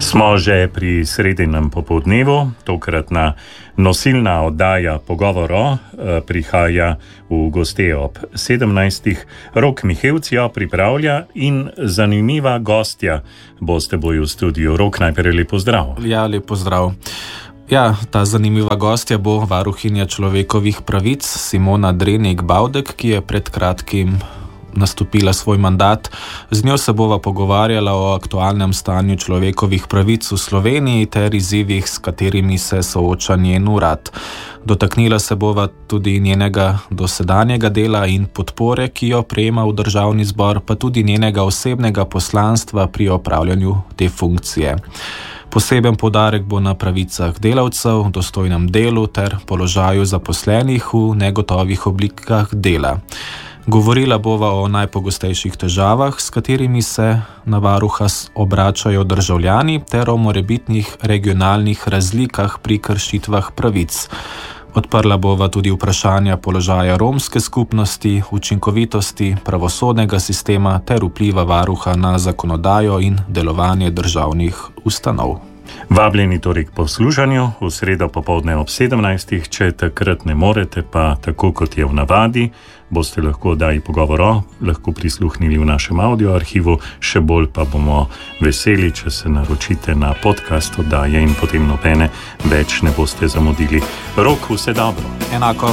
Smo že pri sredinem popoldnevu, tokratna nosilna oddaja Pogovoro prihaja v goste ob 17. Rok Mihevc jo pripravlja in zanimiva gostja bo s teboj v studiu. Rok, najprej lep pozdrav. Ja, lep pozdrav. Ja, ta zanimiva gostja bo varuhinja človekovih pravic Simona Drenik-Bavdek, ki je pred kratkim nastopila svoj mandat. Z njo se bova pogovarjala o aktualnem stanju človekovih pravic v Sloveniji ter izzivih, s katerimi se sooča njen urad. Dotaknila se bova tudi njenega dosedanjega dela in podpore, ki jo prejema v Državni zbor, pa tudi njenega osebnega poslanstva pri opravljanju te funkcije. Poseben poudarek bo na pravicah delavcev, dostojnem delu ter položaju zaposlenih v negotovih oblikah dela. Govorila bova o najpogostejših težavah, s katerimi se na varuha obračajo državljani, ter o morebitnih regionalnih razlikah pri kršitvah pravic. Odprla bova tudi vprašanja položaja romske skupnosti, učinkovitosti pravosodnega sistema ter vpliva varuha na zakonodajo in delovanje državnih ustanov. Vabljeni torej k poslušanju v sredo popoldne ob 17. Če takrat ne morete, pa tako kot je v navadi, boste lahko oddaji Pogovoro lahko prisluhnili v našem audio arhivu, še bolj pa bomo veseli, če se naročite na podcast oddaje in potem nobene več ne boste zamudili. Rok, vse dobro. Enako.